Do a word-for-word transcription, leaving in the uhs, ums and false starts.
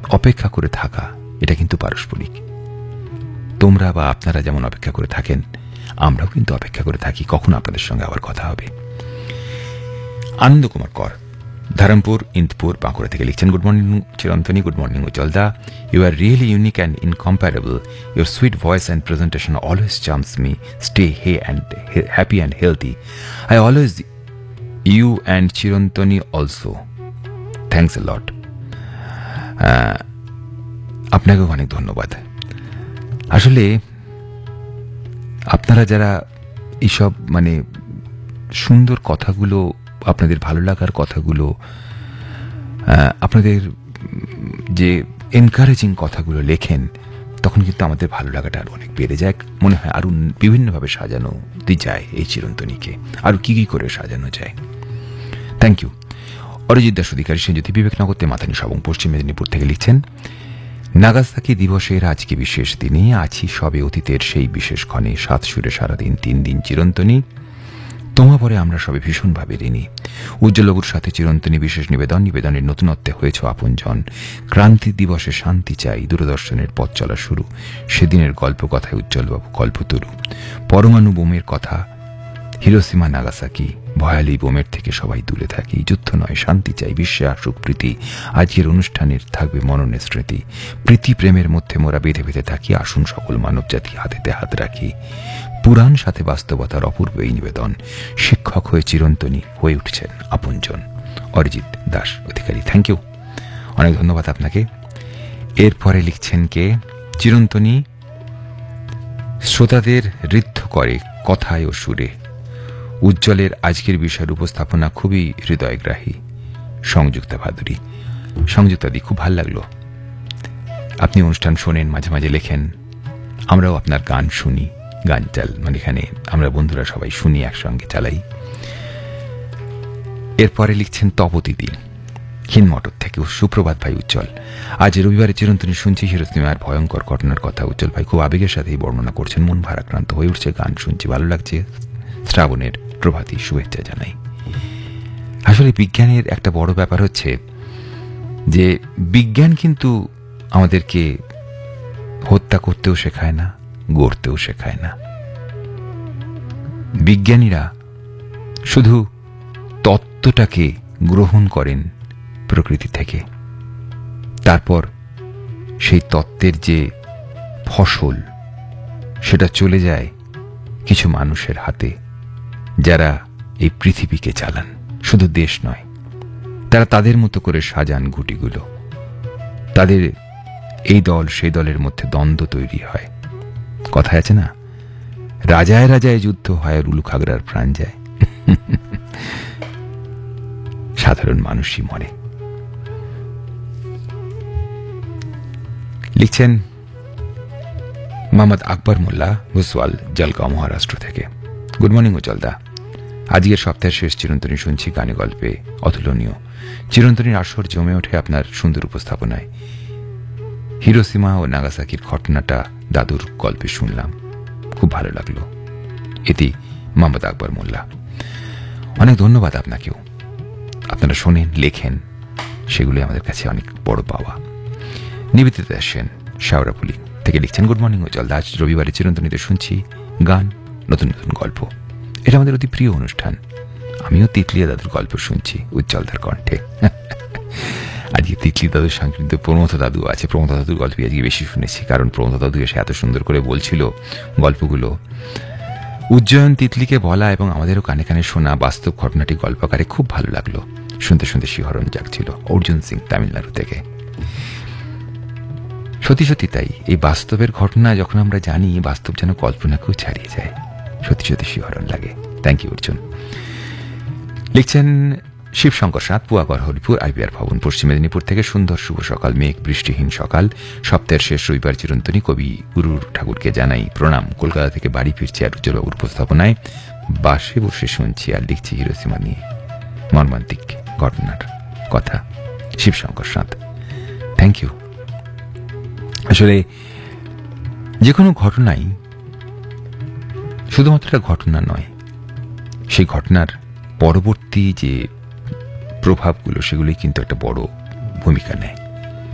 অপেক্ষা করে থাকা এটা কিন্তু পারস্পরিক। তোমরা বা আপনারা যেমন অপেক্ষা করে থাকেন, আমরাও কিন্তু অপেক্ষা করে থাকি কখন আপনাদের সঙ্গে আবার কথা হবে। আনন্দ কুমার কর, ধরমপুর, ইন্দপুর, বাঁকুড়া থেকে লিখছেন, good morning চিরন্তনী, good morning উজ্জ্বলদা। You are really unique and incomparable. Your sweet voice and presentation always charms me. Stay hey and happy and healthy. I always you and চিরন্তনী also. Thanks a লট। আপনাকেও অনেক ধন্যবাদ। আসলে আপনারা যারা এইসব মানে সুন্দর কথাগুলো, আপনাদের ভালো লাগার কথাগুলো, আপনাদের যে এনকারেজিং কথাগুলো লেখেন, তখন কিন্তু আমাদের ভালো লাগাটা আরো অনেক বেড়ে যায়। মনে হয় আরো বিভিন্নভাবে সাজানো যায় এই চিরন্তনীকে, আরো কি কি করে সাজানো যায়। Thank you. অরিজিৎ দাস অধিকারী সেনজ্যোতি বিবেকনগর মাথানি সবং পশ্চিম মেদিনীপুর থেকে লিখছেন, নাগাসাকি দিবসের আজকে বিশেষ দিনে আছি সবে অতীতের সেই বিশেষ ক্ষণে, সাত সুরে সারাদিন তিন দিন চিরন্তনী, তোমা পরে আমরা সবে ভীষণভাবে ঋণী। উজ্জ্বলবাবুর সাথে চিরন্তনী বিশেষ নিবেদন, নিবেদনের নতুনত্বে হয়েছ আপনজন। ক্রান্তি দিবসে শান্তি চাই, দূরদর্শনের পথ চলা শুরু, সেদিনের গল্প কথায় উজ্জ্বলবাবু কল্পতরু। পরমাণু বোমের কথা, হিরোসীমা নাগাসাকি, ভয়ালি বোমের থেকে সবাই দূরে থাকি, যুদ্ধ নয় শান্তি চাই, বিশ্বে আসুক প্রীতি, আজকের অনুষ্ঠানের থাকবে মননের স্মৃতি, প্রীতি প্রেমের মধ্যে মোরা বেঁধে বেঁধে থাকি, আসুন সকল মানব জাতি হাতেতে হাত রাখি। পুরাণ সাথে বাস্তবতার অপূর্ব এই নিবেদন, শিক্ষক হয়ে চিরন্তনী হয়ে উঠছেন আপনজন। অরিজিৎ দাস অধিকারী, থ্যাংক ইউ, অনেক ধন্যবাদ আপনাকে। এরপরে লিখছেন কে, চিরন্তনী শ্রোতাদের ঋদ্ধ করে কথায় ও সুরে, উজ্জ্বলের আজকের বিষয়ের উপস্থাপনা খুবই হৃদয়গ্রাহী। সংযুক্তা ভাদুরী। সংযুক্তাদি, খুব ভাল লাগলো, আপনি অনুষ্ঠান শোনেন, মাঝে মাঝে লেখেন, আমরাও আপনার গান শুনি, গান চাল মানে এখানে আমরা বন্ধুরা সবাই শুনি, একসঙ্গে চালাই। এরপরে লিখছেন তপতিদি হিনমটর থেকে, সুপ্রভাত ভাই উজ্জ্বল, আজ রবিবারে চিরন্তনী শুনছি হিরোসীমার ভয়ঙ্কর ঘটনার কথা। উজ্জ্বল ভাই খুব আবেগের সাথেই বর্ণনা করছেন, মন ভারাক্রান্ত হয়ে উঠছে, গান শুনছি, ভালো লাগছে। শ্রাবণের প্রভাতী শুভেচ্ছা জানাই। আসলে বিজ্ঞানের একটা বড় ব্যাপার হচ্ছে যে বিজ্ঞান কিন্তু আমাদেরকে হত্যা করতেও শেখায় না, গড়তেও শেখায় না। বিজ্ঞানীরা শুধু তত্ত্বটাকে গ্রহণ করেন প্রকৃতি থেকে, তারপর সেই তত্ত্বের যে ফসল সেটা চলে যায় কিছু মানুষের হাতে, যারা এই পৃথিবীকে চালান, শুধু দেশ নয়, তারা তাদের মতো করে সাজান গুটিগুলো, তাদের এই দল সেই দলের মধ্যে দ্বন্দ্ব তৈরি হয়। কথায় আছে না, রাজায় রাজায় যুদ্ধ হয় আর উলু খাগড়ার প্রাণ যায়। সাধারণ মানুষই মরে। লিখছেন মোহাম্মদ আকবর মোল্লা ভুসওয়াল, জলগাঁও, মহারাষ্ট্র থেকে, গুড মর্নিং উজ্জ্বলদা। আজকের সপ্তাহের শেষ চিরন্তনী শুনছি, গানে গল্পে অতুলনীয়। চিরন্তনীর আসর জমে ওঠে আপনার সুন্দর উপস্থাপনায়। হিরোসীমা ও নাগাসাকির ঘটনাটা দাদুর গল্পে শুনলাম, খুব ভালো লাগলো। এটি মোহাম্মদ আকবর মোল্লা। অনেক ধন্যবাদ আপনাকেও, আপনারা শোনেন, লেখেন, সেগুলি আমাদের কাছে অনেক বড় পাওয়া। নিবেদিতা সেন শাওরাপুলি থেকে লিখছেন, গুড মর্নিং উজ্জ্বল, আজ রবিবারে চিরন্তনীতে শুনছি গান, নতুন নতুন গল্প। এটা আমাদের অতি প্রিয় অনুষ্ঠান। আমিও তিতলিয়া দাদুর গল্প শুনছি উজ্জ্বলদার কণ্ঠে। আজকে তিতলি দাদুর সঙ্গে কিন্তু প্রমথ দাদু আছে। প্রমথ দাদুর গল্পই আজকে বেশি শুনেছি, কারণ প্রমথ দাদু এসে এত সুন্দর করে বলছিল গল্পগুলো। উজ্জয়ন তিতলিকে বলা এবং আমাদেরও কানে কানে শোনা বাস্তব ঘটনাটি গল্পকারে খুব ভালো লাগলো। শুনতে শুনতে শিহরণ জাগছিল। অর্জুন সিং, তামিলনাড়ু থেকে। সত্যি সত্যি তাই, এই বাস্তবের ঘটনা যখন আমরা জানি, বাস্তব যেন কল্পনাকেও ছাড়িয়ে যায়। সত্যি সত্যি শিহরণ লাগে। Thank you Arjun. লিখছেন শিবশঙ্কর সাঁত, পুয়াগড়, হরিপুর, আইবিআর ভবন, পশ্চিম মেদিনীপুর থেকে, সুন্দর শুভ সকাল, মেঘ বৃষ্টিহীন সকাল, সপ্তাহের শেষ রবিবার চিরন্তনী, কবি গুরুর ঠাকুরকে জানাই প্রণাম। কলকাতা থেকে বাড়ি ফিরছি আর উজ্জ্বলবাবুর উপস্থাপনায় বাসে বসে শুনছি আর লিখছি হিরোসীমা নিয়ে মর্মান্তিক ঘটনার কথা। Shibshankar সাঁত, thank you. আসলে যে কোনো ঘটনাই শুধুমাত্র একটা ঘটনা নয়, সেই ঘটনার পরবর্তী যে প্রভাবগুলো সেগুলি কিন্তু একটা বড় ভূমিকা নেয়।